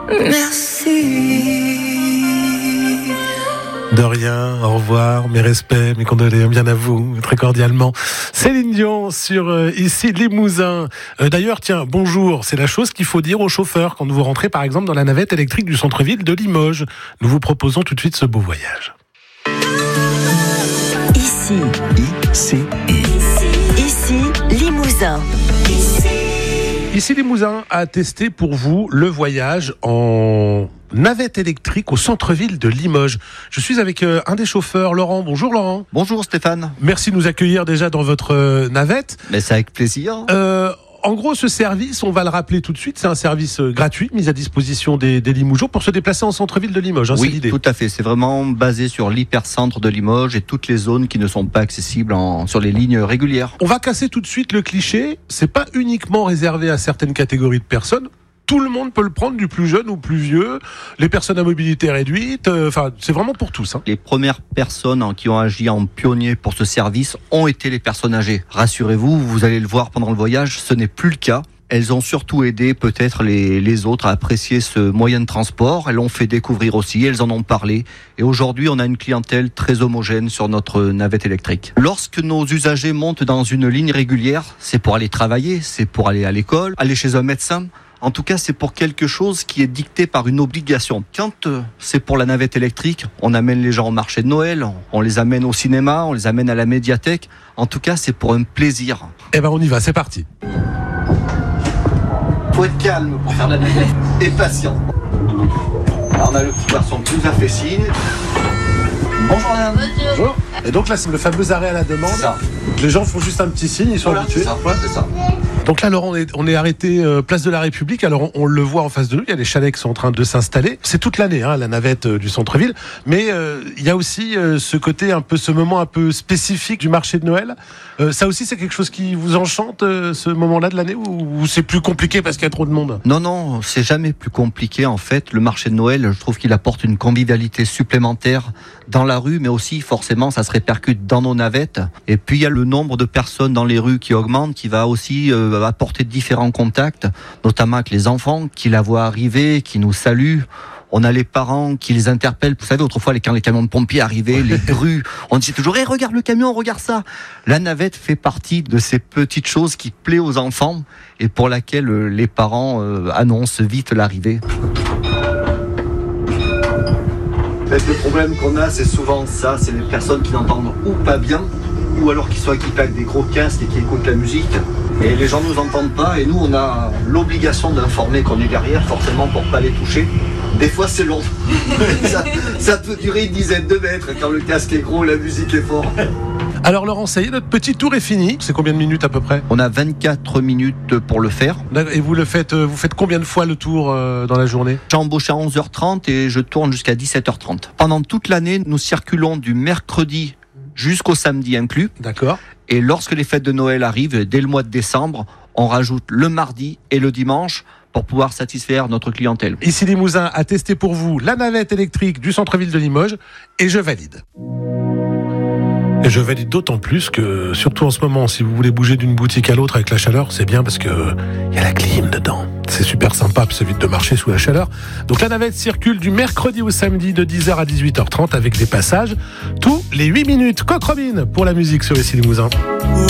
Merci. De rien, au revoir, mes respects, mes condoléances, bien à vous, très cordialement. Céline Dion sur ici Limousin. D'ailleurs, tiens, bonjour, c'est la chose qu'il faut dire aux chauffeurs quand vous rentrez par exemple dans la navette électrique du centre-ville de Limoges. Nous vous proposons tout de suite ce beau voyage. Ici Limousin. Ici Limousin a testé pour vous le voyage en navette électrique au centre-ville de Limoges. Je suis avec un des chauffeurs, Laurent. Bonjour Laurent. Bonjour Stéphane. Merci de nous accueillir déjà dans votre navette. Mais c'est avec plaisir. En gros, ce service, on va le rappeler tout de suite, c'est un service gratuit mis à disposition des Limougeaux pour se déplacer en centre-ville de Limoges. C'est Oui, l'idée. tout à fait. C'est vraiment basé sur l'hypercentre de Limoges et toutes les zones qui ne sont pas accessibles sur les lignes régulières. On va casser tout de suite le cliché. C'est pas uniquement réservé à certaines catégories de personnes. Tout le monde peut le prendre, du plus jeune ou plus vieux, les personnes à mobilité réduite, c'est vraiment pour tous. Les premières personnes qui ont agi en pionnier pour ce service ont été les personnes âgées. Rassurez-vous, vous allez le voir pendant le voyage, ce n'est plus le cas. Elles ont surtout aidé peut-être les autres à apprécier ce moyen de transport. Elles l'ont fait découvrir aussi, elles en ont parlé. Et aujourd'hui, on a une clientèle très homogène sur notre navette électrique. Lorsque nos usagers montent dans une ligne régulière, c'est pour aller travailler, c'est pour aller à l'école, aller chez un médecin. En tout cas, c'est pour quelque chose qui est dicté par une obligation. Quand c'est pour la navette électrique, on amène les gens au marché de Noël, on les amène au cinéma, on les amène à la médiathèque. En tout cas, c'est pour un plaisir. Eh ben, on y va, c'est parti. Faut être calme pour faire la navette et patient. Alors, on a le petit garçon qui nous a fait signe. Bonjour madame. Bonjour. Et donc là, c'est le fameux arrêt à la demande. C'est ça. Les gens font juste un petit signe, ils sont habitués. C'est ça. Donc là, Laurent, on est arrêté place de la République. Alors, on le voit en face de nous. Il y a les chalets qui sont en train de s'installer. C'est toute l'année, la navette du centre-ville. Mais il y a aussi ce moment un peu spécifique du marché de Noël. Ça aussi, c'est quelque chose qui vous enchante, ce moment-là de l'année, ou c'est plus compliqué parce qu'il y a trop de monde? Non, c'est jamais plus compliqué en fait. Le marché de Noël, je trouve qu'il apporte une convivialité supplémentaire dans la rue, mais aussi forcément, ça se répercute dans nos navettes. Et puis, il y a le nombre de personnes dans les rues qui augmente, qui va aussi apporter différents contacts, notamment avec les enfants qui la voient arriver, qui nous saluent. On a les parents qui les interpellent. Vous savez, autrefois, quand les camions de pompiers arrivaient, les grues, on disait toujours, regarde le camion, regarde ça. La navette fait partie de ces petites choses qui plaisent aux enfants et pour laquelle les parents annoncent vite l'arrivée. Le problème qu'on a, c'est souvent ça, c'est les personnes qui n'entendent ou pas bien, ou alors qui sont équipés avec des gros casques et qui écoutent la musique. Et les gens ne nous entendent pas, et nous, on a l'obligation d'informer qu'on est derrière, forcément, pour ne pas les toucher. Des fois, c'est long. ça peut durer une dizaine de mètres quand le casque est gros, la musique est forte. Alors Laurent, ça y est, notre petit tour est fini. C'est combien de minutes à peu près? On a 24 minutes pour le faire. Et vous faites combien de fois le tour dans la journée? J'ai embauché à 11h30 et je tourne jusqu'à 17h30. Pendant toute l'année, nous circulons du mercredi jusqu'au samedi inclus. D'accord. Et lorsque les fêtes de Noël arrivent, dès le mois de décembre, on rajoute le mardi et le dimanche pour pouvoir satisfaire notre clientèle. Ici Limousin a testé pour vous la navette électrique du centre-ville de Limoges et je valide. Et je valide d'autant plus que, surtout en ce moment, si vous voulez bouger d'une boutique à l'autre avec la chaleur, c'est bien parce que il y a la clim dedans. C'est super sympa, puis ça évite de marcher sous la chaleur. Donc la navette circule du mercredi au samedi de 10h à 18h30 avec des passages tous les 8 minutes. Coq Robin pour la musique sur ici Limousin.